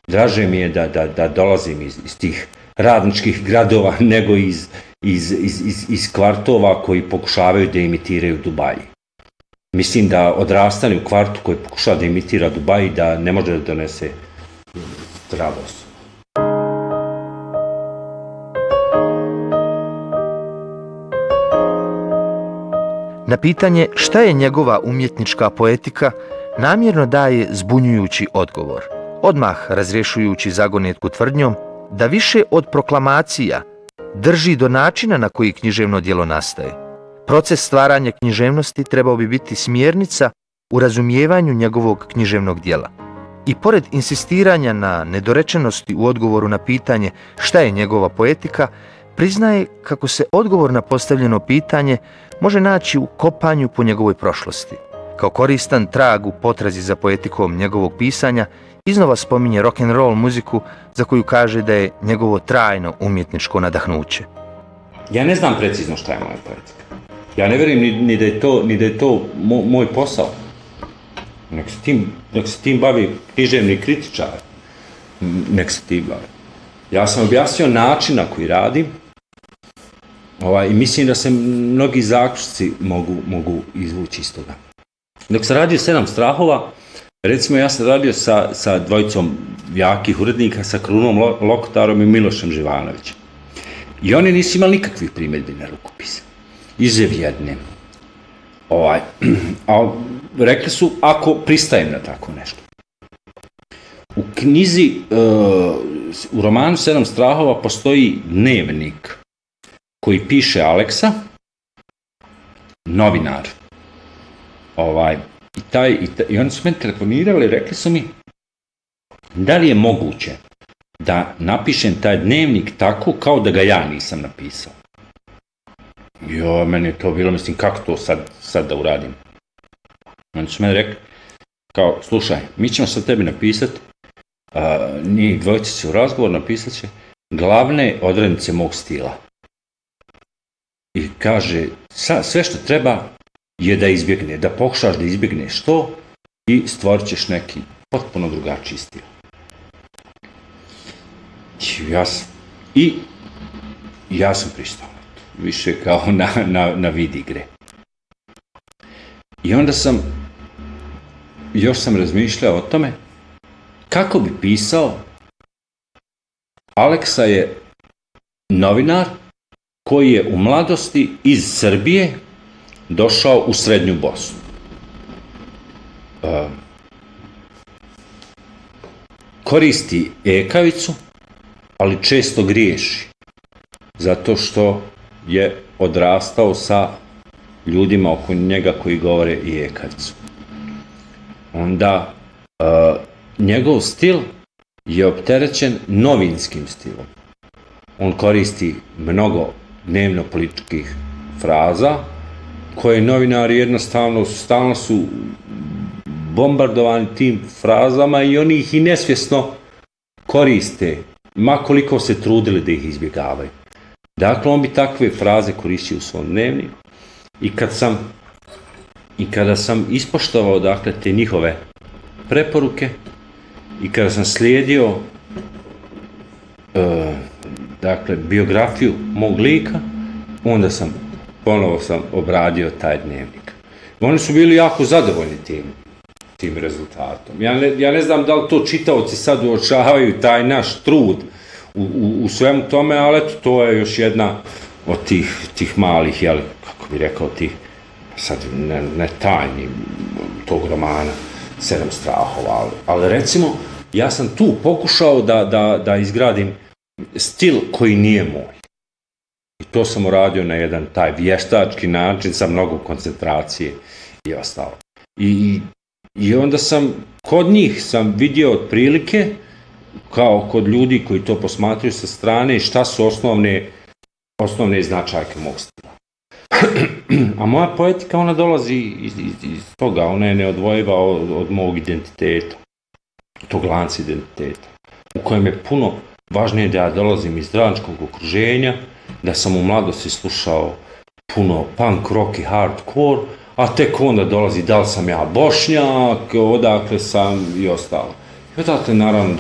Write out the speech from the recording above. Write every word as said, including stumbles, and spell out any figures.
draže mi je da, da, da dolazim iz, iz tih radničkih gradova nego iz, iz, iz, iz, iz kvartova koji pokušavaju da imitiraju Dubai. Mislim da odrastani u kvartu koji pokušava da imitira Dubai da ne može da donese radost. Na pitanje šta je njegova umjetnička poetika namjerno daje zbunjujući odgovor, odmah razrješujući zagonetku tvrdnjom da više od proklamacija drži do načina na koji književno djelo nastaje. Proces stvaranja književnosti trebao bi biti smjernica u razumijevanju njegovog književnog djela. I pored insistiranja na nedorečenosti u odgovoru na pitanje šta je njegova poetika, priznaje kako se odgovor na postavljeno pitanje može naći u kopanju po njegovoj prošlosti. Kao koristan trag u potrazi za poetikom njegovog pisanja, iznova spominje rock'n'roll muziku za koju kaže da je njegovo trajno umjetničko nadahnuće. Ja ne znam precizno šta je moja poetika. Ja ne vjerujem ni, ni da je to, ni da je to mo, moj posao. Nek se tim, nek se tim bavi književni kritičar. Nek se tim bavi. Ja sam objasnio način na koji radim ovaj, i mislim da se mnogi zaključci mogu, mogu izvući iz toga. Dok sam radio Sedam strahova, recimo ja sam radio sa, sa dvojicom jakih urednika, sa Krunom Lokotarom i Milošem Živanovićem. I oni nisu imali nikakvih primjedbi na rukopis. Izuzev jedne. Ovaj, a rekli su, ako pristajem na tako nešto. U knjizi, uh, u romanu Sedam strahova postoji dnevnik koji piše Aleksa, novinar. Ovaj, i, taj, i, taj, I oni su meni telefonirali i rekli su mi da li je moguće da napišem taj dnevnik tako kao da ga ja nisam napisao. Jo, meni je to bilo, mislim, kako to sad, sad da uradim? Oni su meni rekli, kao, slušaj, mi ćemo sad tebi napisati, a, njih dvojice će u razgovor napisat će glavne odrednice mog stila. I kaže, sa, sve što treba je da izbjegne, da pokušaš da izbjegneš to i stvorit ćeš neki potpuno drugačiji stil. Ja sam, I ja sam pristao. Više kao na, na, na vid igre. I onda sam, još sam razmišljao o tome, kako bi pisao. Aleksa je novinar koji je u mladosti iz Srbije došao u Srednju Bosnu. Uh, koristi ekavicu, ali često griješi. Zato što je odrastao sa ljudima oko njega koji govore i ekavicu. Onda uh, njegov stil je opterećen novinskim stilom. On koristi mnogo dnevno političkih fraza koje novinari jednostavno stalno su bombardovani tim frazama i oni ih i nesvjesno koriste, ma koliko se trudili da ih izbjegavaju. Dakle, on bi takve fraze koristio u svom dnevniku i kad sam i kada sam ispoštovao dakle te njihove preporuke i kada sam slijedio uh, dakle biografiju mog lika, onda sam ponovo sam obradio taj dnevnik. Oni su bili jako zadovoljni tim, tim rezultatom. Ja ne, ja ne znam da li to čitaoci sad uočavaju taj naš trud u, u, u svemu tome, ali eto, to je još jedna od tih, tih malih, jel, kako bi rekao, tih, sad ne, ne tajni tog romana Sedam strahova, ali, ali recimo, ja sam tu pokušao da, da, da izgradim stil koji nije moj. I to sam uradio na jedan taj vještački način sa mnogo koncentracije i ostalo. I, i onda sam, kod njih sam vidio otprilike, kao kod ljudi koji to posmatraju sa strane, šta su osnovne, osnovne značajke mog stila. A moja poetika, ona dolazi iz, iz, iz toga, ona je neodvojiva od, od mog identiteta, tog lanca identiteta, u kojem je puno važnije da ja dolazim iz radničkog okruženja, da sam u mladosti slušao puno punk, rock i hardcore, a tek onda dolazi da li sam ja Bošnjak, odakle sam i ostalo. I odakle naravno